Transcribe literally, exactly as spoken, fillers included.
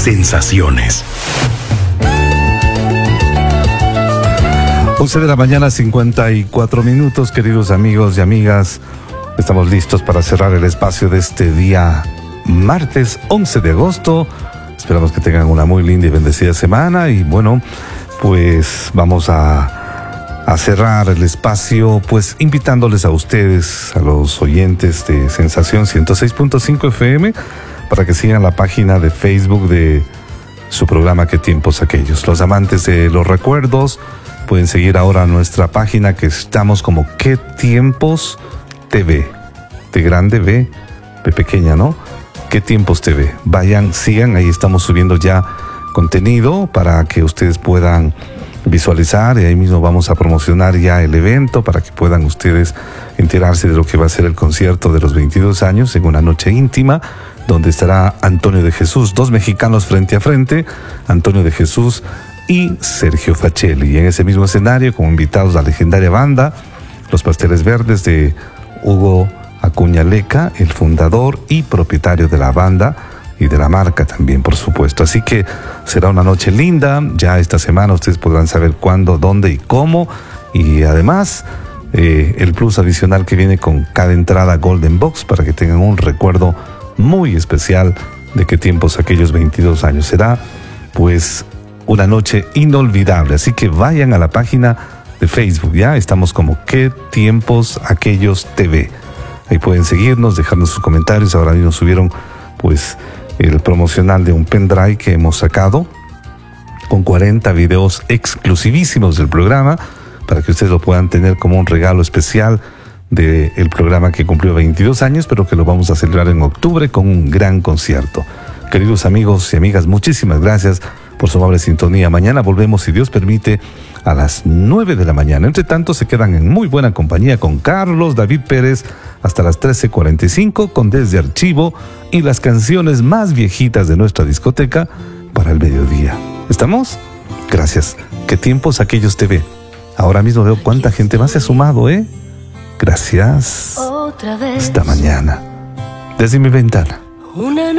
sensaciones. once de la mañana, cincuenta y cuatro minutos, queridos amigos y amigas. Estamos listos para cerrar el espacio de este día, martes once de agosto. Esperamos que tengan una muy linda y bendecida semana. Y bueno, pues vamos a, a cerrar el espacio, pues invitándoles a ustedes, a los oyentes de Sensación ciento seis punto cinco F M, para que sigan la página de Facebook de su programa Qué tiempos aquellos. Los amantes de los recuerdos pueden seguir ahora nuestra página, que estamos como Qué tiempos T V, de grande V, de pequeña, ¿no? Qué tiempos T V. Vayan, sigan, ahí estamos subiendo ya contenido para que ustedes puedan visualizar, y ahí mismo vamos a promocionar ya el evento para que puedan ustedes enterarse de lo que va a ser el concierto de los veintidós años en una noche íntima, donde estará Antonio de Jesús, dos mexicanos frente a frente, Antonio de Jesús y Sergio Facelli. Y en ese mismo escenario, como invitados, la legendaria banda Los Pasteles Verdes de Hugo Acuña Leca, el fundador y propietario de la banda y de la marca también, por supuesto. Así que será una noche linda. Ya esta semana ustedes podrán saber cuándo, dónde y cómo. Y además, eh, el plus adicional que viene con cada entrada Golden Box, para que tengan un recuerdo muy especial de qué tiempos aquellos veintidós años. Será, pues, una noche inolvidable. Así que vayan a la página de Facebook, ya estamos como Qué tiempos aquellos T V. Ahí pueden seguirnos, dejarnos sus comentarios. Ahora mismo subieron, pues, el promocional de un pendrive que hemos sacado con cuarenta videos exclusivísimos del programa, para que ustedes lo puedan tener como un regalo especial del programa que cumplió veintidós años, pero que lo vamos a celebrar en octubre con un gran concierto. Queridos amigos y amigas, muchísimas gracias por su amable sintonía. Mañana volvemos, si Dios permite, a las nueve de la mañana. Entre tanto, se quedan en muy buena compañía con Carlos David Pérez hasta las trece cuarenta y cinco, con Desde Archivo y las canciones más viejitas de nuestra discoteca para el mediodía. ¿Estamos? Gracias. Qué tiempos aquellos T V. Ahora mismo veo cuánta gente más se ha sumado, ¿eh? Gracias. Hasta mañana. Desde mi ventana. Una